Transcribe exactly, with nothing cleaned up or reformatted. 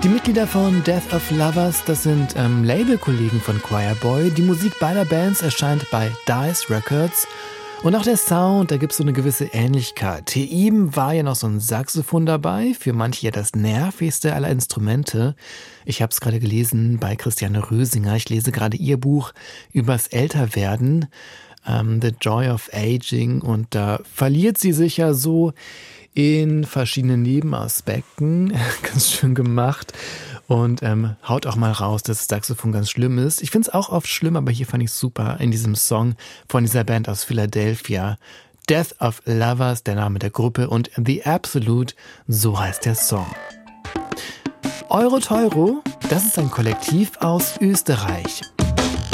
Die Mitglieder von Death of Lovers, das sind ähm, Labelkollegen von Choirboy. Die Musik beider Bands erscheint bei Dice Records. Und auch der Sound, da gibt es so eine gewisse Ähnlichkeit. Hier eben war ja noch so ein Saxophon dabei, für manche ja das nervigste aller Instrumente. Ich habe es gerade gelesen bei Christiane Rösinger. Ich lese gerade ihr Buch übers Älterwerden, ähm, The Joy of Aging. Und da verliert sie sich ja so in verschiedenen Nebenaspekten. Ganz schön gemacht. Und ähm, haut auch mal raus, dass das Saxophon ganz schlimm ist. Ich finde es auch oft schlimm, aber hier fand ich es super in diesem Song von dieser Band aus Philadelphia. Death of Lovers, der Name der Gruppe, und The Absolute, so heißt der Song. Euro Teuro, das ist ein Kollektiv aus Österreich.